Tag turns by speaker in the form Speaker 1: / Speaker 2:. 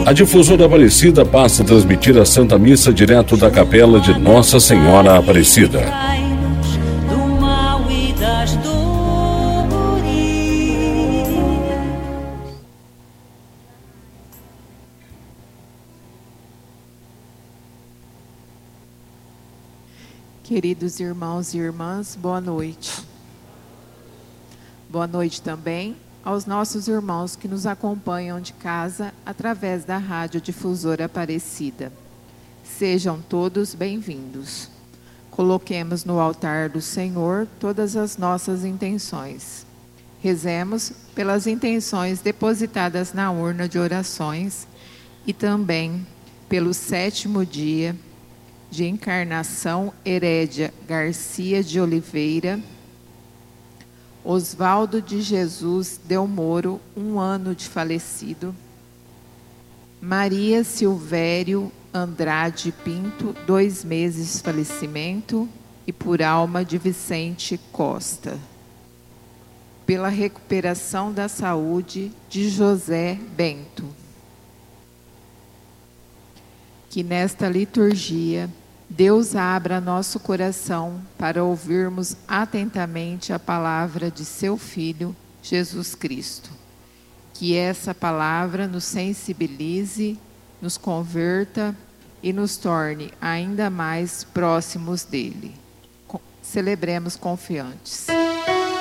Speaker 1: A Difusora Aparecida passa a transmitir a Santa Missa direto da Capela de Nossa Senhora Aparecida.
Speaker 2: Queridos irmãos e irmãs, boa noite. Boa noite também aos nossos irmãos que nos acompanham de casa através da Rádio Difusora Aparecida. Sejam todos bem-vindos. Coloquemos no altar do Senhor todas as nossas intenções. Rezemos pelas intenções depositadas na urna de orações e também pelo 7º dia de encarnação Herédia Garcia de Oliveira, Osvaldo de Jesus Delmoro, 1 ano de falecido, Maria Silvério Andrade Pinto, 2 meses de falecimento, e por alma de Vicente Costa. Pela recuperação da saúde de José Bento. Que nesta liturgia Deus abra nosso coração para ouvirmos atentamente a palavra de seu Filho, Jesus Cristo. Que essa palavra nos sensibilize, nos converta e nos torne ainda mais próximos dele. Celebremos confiantes.